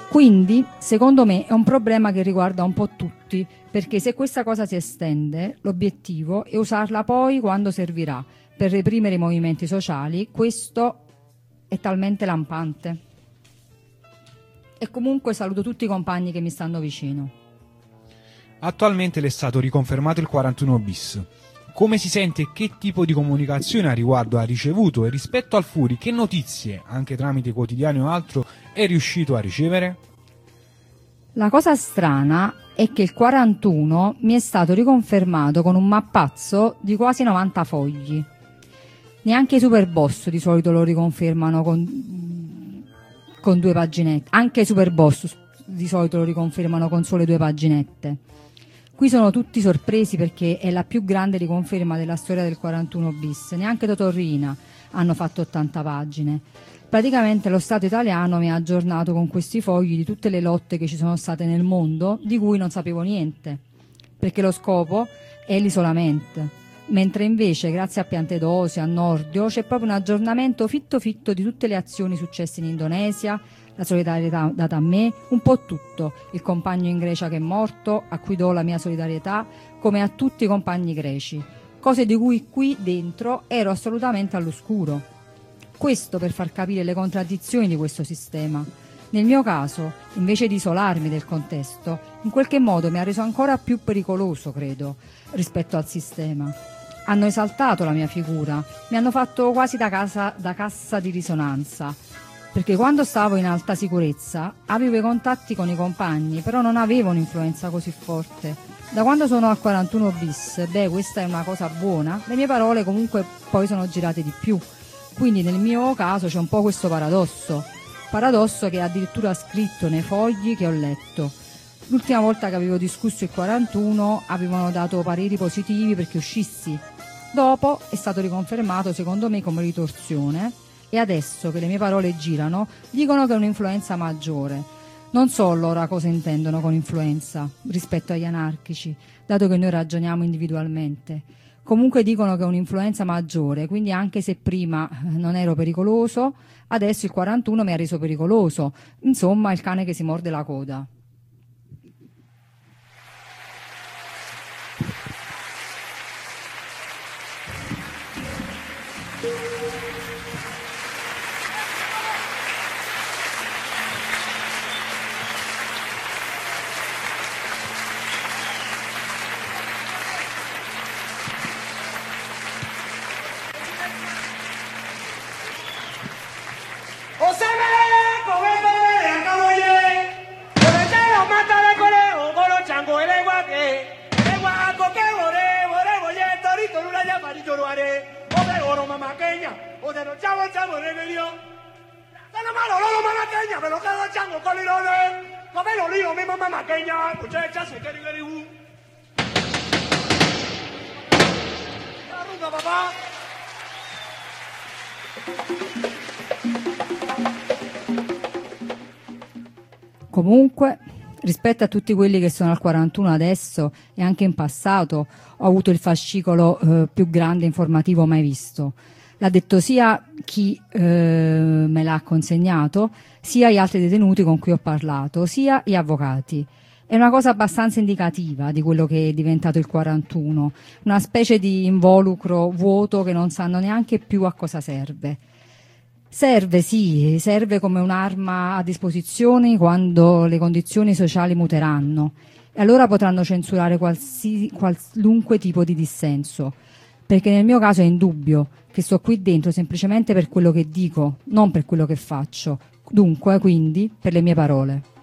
Quindi, secondo me, è un problema che riguarda un po' tutti, perché se questa cosa si estende, l'obiettivo è usarla poi quando servirà per reprimere i movimenti sociali. Questo è talmente lampante. E comunque saluto tutti i compagni che mi stanno vicino. Attualmente le è stato riconfermato il 41 bis. Come si sente e che tipo di comunicazione a riguardo ha ricevuto, e rispetto al Furi che notizie, anche tramite quotidiani o altro, è riuscito a ricevere? La cosa strana è che il 41 mi è stato riconfermato con un mappazzo di quasi 90 fogli. Neanche i Superboss di solito lo riconfermano con 2 paginette. Anche i Superboss di solito lo riconfermano con sole 2 paginette. Qui sono tutti sorpresi perché è la più grande riconferma della storia del 41 bis. Neanche Totorrina hanno fatto 80 pagine. Praticamente lo Stato italiano mi ha aggiornato con questi fogli di tutte le lotte che ci sono state nel mondo, di cui non sapevo niente, perché lo scopo è l'isolamento, mentre invece grazie a Piantedosi, a Nordio, c'è proprio un aggiornamento fitto di tutte le azioni successe in Indonesia, la solidarietà data a me, un po' tutto, il compagno in Grecia che è morto, a cui do la mia solidarietà, come a tutti i compagni greci, cose di cui qui dentro ero assolutamente all'oscuro. Questo per far capire le contraddizioni di questo sistema. Nel mio caso, invece di isolarmi del contesto, in qualche modo mi ha reso ancora più pericoloso, credo, rispetto al sistema. Hanno esaltato la mia figura, mi hanno fatto quasi da cassa di risonanza, perché quando stavo in alta sicurezza avevo i contatti con i compagni, però non avevo un'influenza così forte. Da quando sono al 41 bis, questa è una cosa buona, le mie parole comunque poi sono girate di più. Quindi nel mio caso c'è un po' questo paradosso che è addirittura scritto nei fogli che ho letto. L'ultima volta che avevo discusso il 41 avevano dato pareri positivi perché uscissi. Dopo è stato riconfermato secondo me come ritorsione e adesso che le mie parole girano dicono che è un'influenza maggiore. Non so allora cosa intendono con influenza rispetto agli anarchici, dato che noi ragioniamo individualmente. Comunque dicono che è un'influenza maggiore, quindi anche se prima non ero pericoloso, adesso il 41 mi ha reso pericoloso. Insomma, il cane che si morde la coda. Comunque, rispetto a tutti quelli che sono al 41 adesso e anche in passato, ho avuto il fascicolo più grande informativo mai visto. L'ha detto sia chi me l'ha consegnato, sia gli altri detenuti con cui ho parlato, sia gli avvocati. È una cosa abbastanza indicativa di quello che è diventato il 41, una specie di involucro vuoto che non sanno neanche più a cosa serve. Serve, sì, serve come un'arma a disposizione quando le condizioni sociali muteranno e allora potranno censurare qualunque tipo di dissenso, perché nel mio caso è indubbio che sto qui dentro semplicemente per quello che dico, non per quello che faccio, dunque, quindi, per le mie parole.